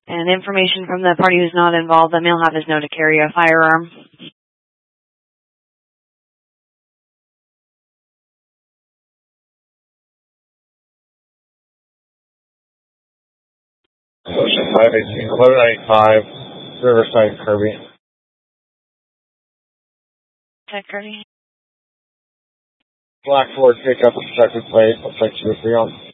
And information from the party who's not involved, the male have his know to carry a firearm. Ocean 518, 1195, Riverside, Kirby. Ted Kirby. Black Ford pickup, protected plate, looks like 2 or 3 on.